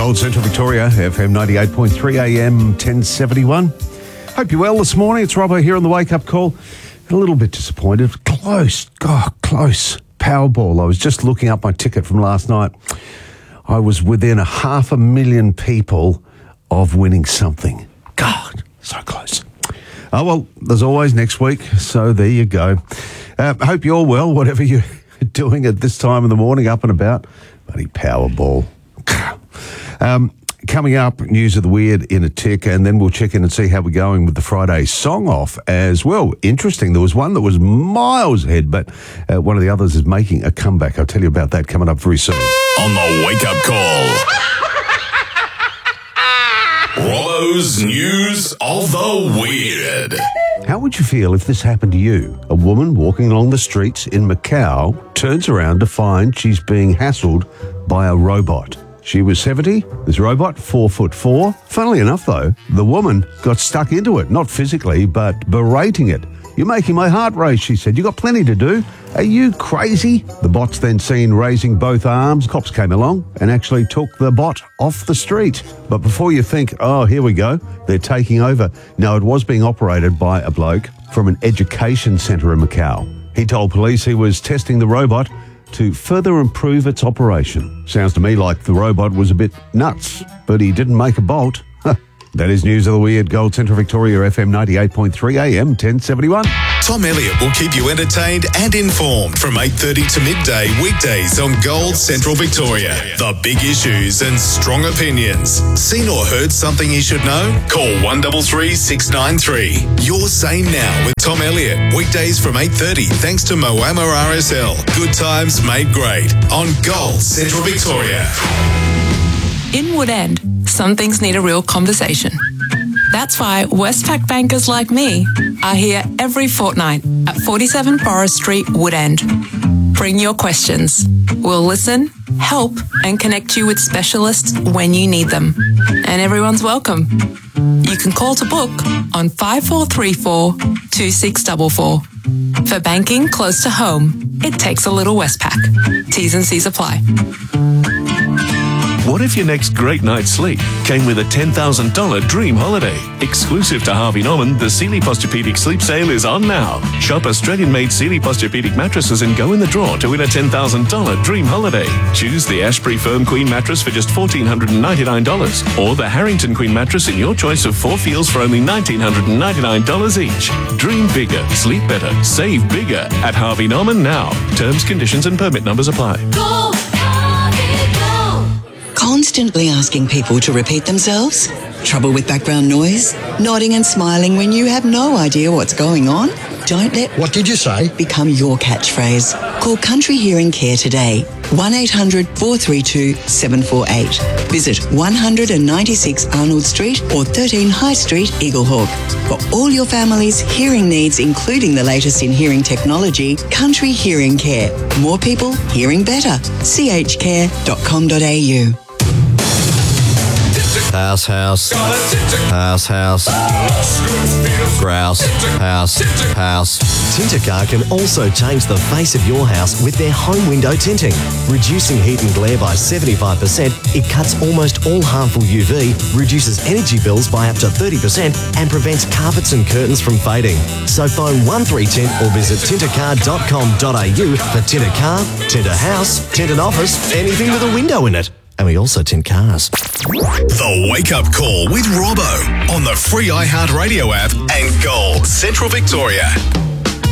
Gold Central Victoria, FM 98.3 AM 1071. Hope you're well this morning. It's Robbo here on the wake-up call. A little bit disappointed. Close. Powerball. I was just looking up my ticket from last night. I was within 500,000 people of winning something. God, so close. Oh, well, there's always next week, so there you go. Hope you're well, whatever you're doing at this time in the morning, up and about. Bloody Powerball. Coming up, news of the weird in a tick, and then we'll check in and see how we're going with the Friday song off as well. Interesting, there was one that was miles ahead, but one of the others is making a comeback. I'll tell you about that coming up very soon. On the wake-up call, Rollo's News of the Weird. How would you feel if this happened to you? A woman walking along the streets in Macau turns around to find she's being hassled by a robot. She was 70, this robot, 4'4". Funnily enough, though, the woman got stuck into it, not physically, but berating it. "You're making my heart race," she said. "You got plenty to do. Are you crazy?" The bot's then seen raising both arms. Cops came along and actually took the bot off the street. But before you think, oh, here we go, they're taking over. No, it was being operated by a bloke from an education centre in Macau. He told police he was testing the robot to further improve its operation. Sounds to me like the robot was a bit nuts, but he didn't make a bolt. That is news of the weird. Gold Central Victoria, FM 98.3 AM 1071. Tom Elliott will keep you entertained and informed from 8:30 to midday weekdays on Gold Central Victoria. The big issues and strong opinions. Seen or heard something you should know? Call 133 693. Your Say Now with Tom Elliott. Weekdays from 8:30 thanks to Moama RSL. Good times made great on Gold Central Victoria. In Woodend, some things need a real conversation. That's why Westpac bankers like me are here every fortnight at 47 Forest Street, Woodend. Bring your questions. We'll listen, help, and connect you with specialists when you need them. And everyone's welcome. You can call to book on 5434 2644. For banking close to home, it takes a little Westpac. T's and C's apply. What if your next great night's sleep came with a $10,000 dream holiday? Exclusive to Harvey Norman, the Sealy Posturepedic Sleep Sale is on now. Shop Australian-made Sealy Posturepedic mattresses and go in the draw to win a $10,000 dream holiday. Choose the Ashbury Firm Queen mattress for just $1,499 or the Harrington Queen mattress in your choice of 4 feels for only $1,999 each. Dream bigger, sleep better, save bigger at Harvey Norman now. Terms, conditions and permit numbers apply. Go! Constantly asking people to repeat themselves? Trouble with background noise? Nodding and smiling when you have no idea what's going on? Don't let "What did you say?" become your catchphrase. Call Country Hearing Care today. 1800 432 748. Visit 196 Arnold Street or 13 High Street, Eaglehawk. For all your family's hearing needs, including the latest in hearing technology, Country Hearing Care. More people hearing better. chcare.com.au. House, house, house, house, grouse, house, house. Tintercar can also change the face of your house with their home window tinting. Reducing heat and glare by 75%, it cuts almost all harmful UV, reduces energy bills by up to 30% and prevents carpets and curtains from fading. So phone 1310 or visit tintercar.com.au for tint a car, tint a house, tint an office, anything with a window in it. And we also tint cars. The Wake Up Call with Robbo on the free iHeartRadio app and Gold Central Victoria.